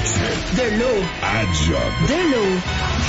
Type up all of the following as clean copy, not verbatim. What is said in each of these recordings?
De l'eau. À job. De l'eau.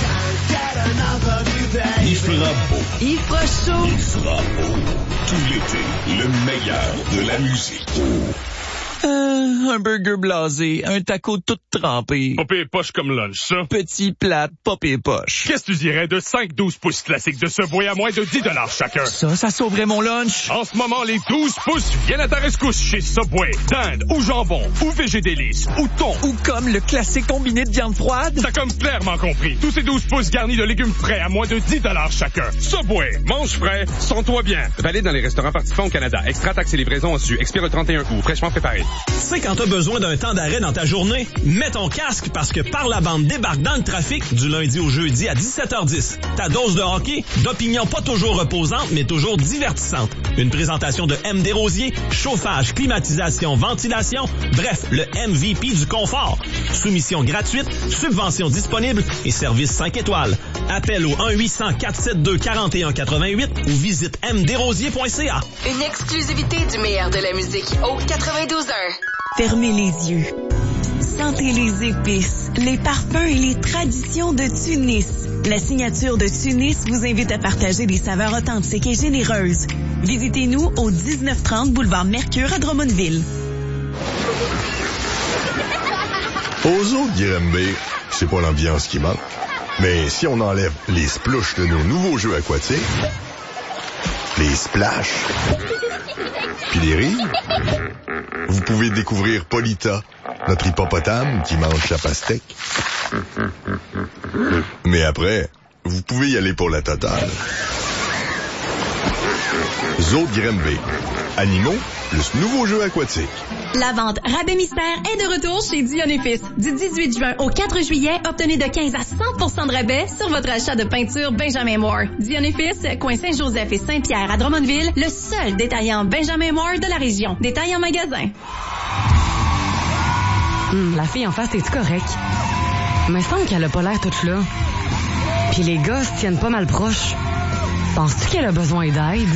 Il fera beau. Il fera chaud. Il fera beau. Tout l'été, le meilleur de la musique. Un burger blasé, un taco tout trempé. Pas pire poche comme lunch, ça. Petit plate, pas pire poche. Qu'est-ce que tu dirais de 5-12 pouces classiques de Subway à moins de 10 $ chacun? Ça sauverait mon lunch. En ce moment, les 12 pouces viennent à ta rescousse chez Subway. Dinde, ou jambon, ou végédélice, ou thon. Ou comme le classique combiné de viande froide. T'as comme clairement compris. Tous ces 12 pouces garnis de légumes frais à moins de 10 $ chacun. Subway, mange frais, sens-toi bien. Valide dans les restaurants participants au Canada. Extra taxes et livraison en su. Expire le 31 août. Fraîchement préparé. Tu sais, quand t'as besoin d'un temps d'arrêt dans ta journée, mets ton casque parce que Par la bande débarque dans le trafic du lundi au jeudi à 17h10. Ta dose de hockey, d'opinions pas toujours reposantes, mais toujours divertissantes. Une présentation de M. Desrosiers, chauffage, climatisation, ventilation, bref, le MVP du confort. Soumission gratuite, subvention disponible et service 5 étoiles. Appel au 1-800-472-4188 ou visite mdesrosiers.ca. Une exclusivité du meilleur de la musique au 92.1. Fermez les yeux. Sentez les épices, les parfums et les traditions de Tunis. La signature de Tunis vous invite à partager des saveurs authentiques et généreuses. Visitez-nous au 1930 boulevard Mercure à Drummondville. Aux autres Granby, c'est pas l'ambiance qui manque. Mais si on enlève les splouches de nos nouveaux jeux aquatiques, les splash, puis les rires, vous pouvez découvrir Polita, notre hippopotame qui mange sa pastèque. Mais après, vous pouvez y aller pour la totale. Zoo de Granby. Animaux plus nouveaux jeux aquatiques. La vente Rabais Mystère est de retour chez Dion & Fils. Du 18 juin au 4 juillet, obtenez de 15 à 100% de rabais sur votre achat de peinture Benjamin Moore. Dion & Fils, coin Saint-Joseph et Saint-Pierre à Drummondville, le seul détaillant Benjamin Moore de la région. Détail en magasin. La fille en face, est-tu correcte? Mais il semble qu'elle a pas l'air toute là. Puis les gars se tiennent pas mal proches. Penses-tu qu'elle a besoin d'aide?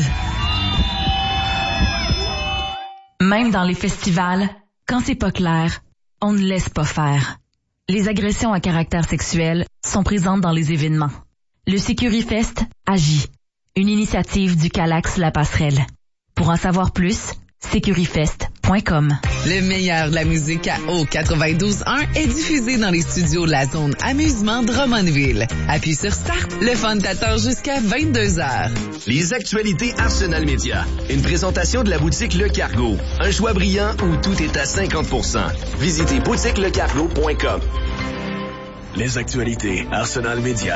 Même dans les festivals, quand c'est pas clair, on ne laisse pas faire. Les agressions à caractère sexuel sont présentes dans les événements. Le SecuriFest agit. Une initiative du Calax La Passerelle. Pour en savoir plus, securifest.com. Le meilleur de la musique à Eau 92.1 est diffusé dans les studios de la zone amusement Drummondville. Appuie sur Start, le fun t'attend jusqu'à 22h. Les actualités Arsenal Média. Une présentation de la boutique Le Cargo. Un choix brillant où tout est à 50%. Visitez boutiquelecargo.com. Les actualités Arsenal Média.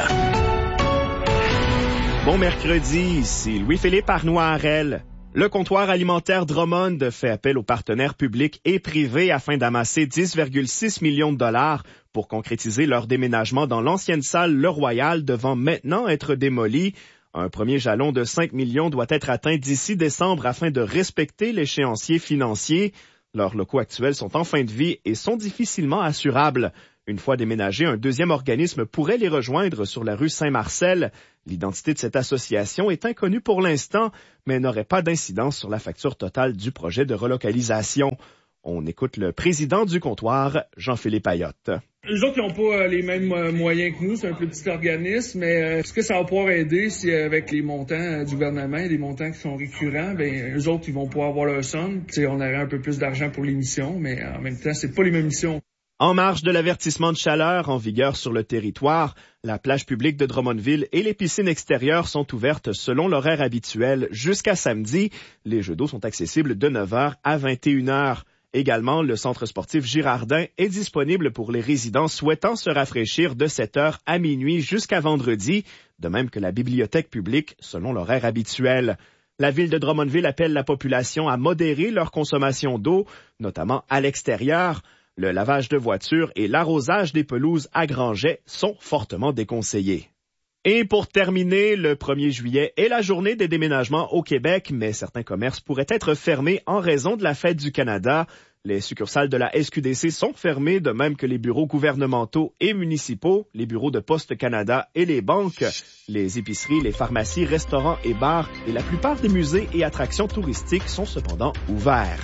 Bon mercredi, ici Louis-Philippe Arnois-Harel. Le comptoir alimentaire Drummond fait appel aux partenaires publics et privés afin d'amasser 10,6 millions de dollars pour concrétiser leur déménagement dans l'ancienne salle Le Royal devant maintenant être démolie. Un premier jalon de 5 millions doit être atteint d'ici décembre afin de respecter l'échéancier financier. Leurs locaux actuels sont en fin de vie et sont difficilement assurables. Une fois déménagés, un deuxième organisme pourrait les rejoindre sur la rue Saint-Marcel. L'identité de cette association est inconnue pour l'instant, mais n'aurait pas d'incidence sur la facture totale du projet de relocalisation. On écoute le président du comptoir, Jean-Philippe Ayotte. Eux autres, ils n'ont pas les mêmes moyens que nous, c'est un plus petit organisme, mais est-ce que ça va pouvoir aider si avec les montants du gouvernement, les montants qui sont récurrents, eux autres, ils vont pouvoir avoir leur somme. On aurait un peu plus d'argent pour les missions, mais en même temps, c'est pas les mêmes missions. En marge de l'avertissement de chaleur en vigueur sur le territoire, la plage publique de Drummondville et les piscines extérieures sont ouvertes selon l'horaire habituel jusqu'à samedi. Les jeux d'eau sont accessibles de 9h à 21h. Également, le centre sportif Girardin est disponible pour les résidents souhaitant se rafraîchir de 7h à minuit jusqu'à vendredi, de même que la bibliothèque publique selon l'horaire habituel. La ville de Drummondville appelle la population à modérer leur consommation d'eau, notamment à l'extérieur. Le lavage de voitures et l'arrosage des pelouses à grands jets sont fortement déconseillés. Et pour terminer, le 1er juillet est la journée des déménagements au Québec, mais certains commerces pourraient être fermés en raison de la fête du Canada. Les succursales de la SQDC sont fermées, de même que les bureaux gouvernementaux et municipaux, les bureaux de Poste Canada et les banques. Les épiceries, les pharmacies, restaurants et bars et la plupart des musées et attractions touristiques sont cependant ouverts.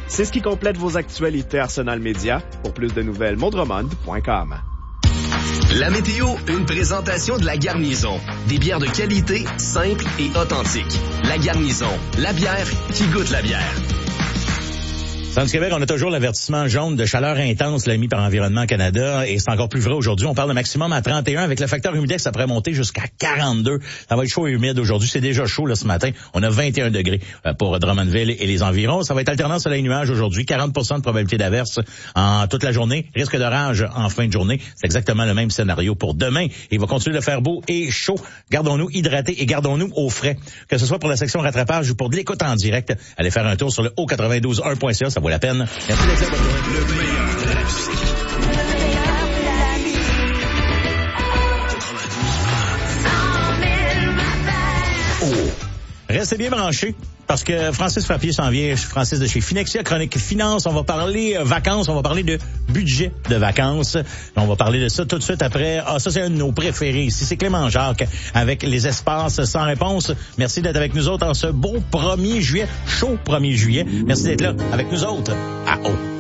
C'est ce qui complète vos actualités Arsenal Média. Pour plus de nouvelles, mondromond.com. La météo, une présentation de La Garnison. Des bières de qualité, simples et authentiques. La Garnison, la bière qui goûte la bière. Dans le Québec, on a toujours l'avertissement jaune de chaleur intense émis par Environnement Canada et c'est encore plus vrai aujourd'hui. On parle de maximum à 31 avec le facteur humidex, ça pourrait monter jusqu'à 42. Ça va être chaud et humide aujourd'hui. C'est déjà chaud là ce matin. On a 21 degrés pour Drummondville et les environs. Ça va être alternant soleil-nuage aujourd'hui. 40% de probabilité d'averse en toute la journée. Risque d'orage en fin de journée. C'est exactement le même scénario pour demain. Il va continuer de faire beau et chaud. Gardons-nous hydratés et gardons-nous au frais. Que ce soit pour la section rattrapage ou pour de l'écoute en direct, allez faire un tour sur le haut921.ca. Ça vaut la peine. Merci d'être là. Le meilleur de la musique. Restez bien branchés parce que Francis Frappier s'en vient. Francis de chez Finexia, Chronique Finance. On va parler vacances, on va parler de budget de vacances. On va parler de ça tout de suite après. Ça, c'est un de nos préférés ici. C'est Clément Jacques avec les espaces sans réponse. Merci d'être avec nous autres en ce beau 1er juillet, chaud 1er juillet. Merci d'être là avec nous autres à haut.